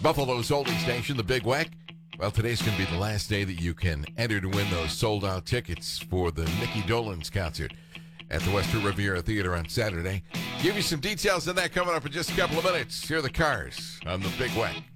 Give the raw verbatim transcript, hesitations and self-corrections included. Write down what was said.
Buffalo's oldie station, the Big Weck. Well, today's going to be the last day that you can enter to win those sold-out tickets for the Nikki Dolenz concert at the Western Riviera Theater on Saturday. Give you some details on that coming up in just a couple of minutes. Here are the Cars on the Big Weck.